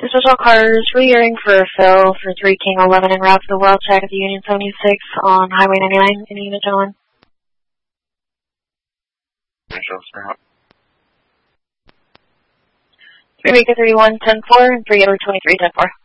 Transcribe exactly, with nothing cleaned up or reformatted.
This is all cars re-airing for Phil for three King eleven en route to the well check at the Union seventy-six on Highway ninety-nine in unit gentlemen. three Baker thirty-one ten four and three over twenty-three ten four.